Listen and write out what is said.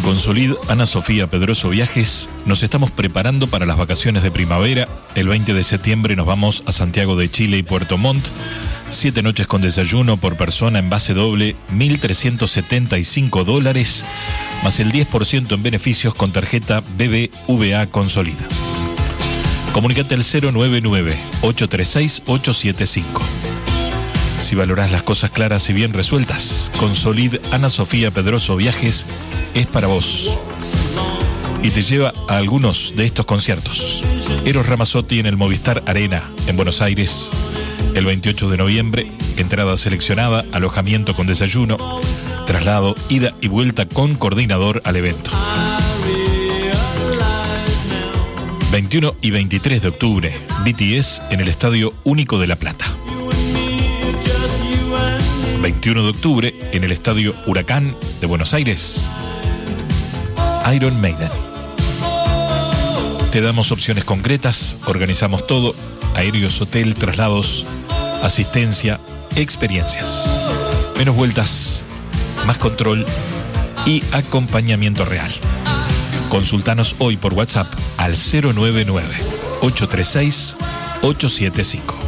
Con Solid Ana Sofía Pedroso Viajes nos estamos preparando para las vacaciones de primavera. El 20 de septiembre nos vamos a Santiago de Chile y Puerto Montt. 7 noches con desayuno por persona en base doble, $1.375, más el 10% en beneficios con tarjeta BBVA con Solid. Comunícate al 099-836-875. Si valorás las cosas claras y bien resueltas, con Solid Ana Sofía Pedroso Viajes es para vos. Y te lleva a algunos de estos conciertos. Eros Ramazzotti en el Movistar Arena, en Buenos Aires, el 28 de noviembre, entrada seleccionada, alojamiento con desayuno, traslado, ida y vuelta con coordinador al evento. 21 y 23 de octubre, BTS en el Estadio Único de La Plata. 21 de octubre, en el Estadio Huracán de Buenos Aires, Iron Maiden. Te damos opciones concretas, organizamos todo, aéreos, hotel, traslados, asistencia, experiencias. Menos vueltas, más control y acompañamiento real. Consultanos hoy por WhatsApp al 099-836-875.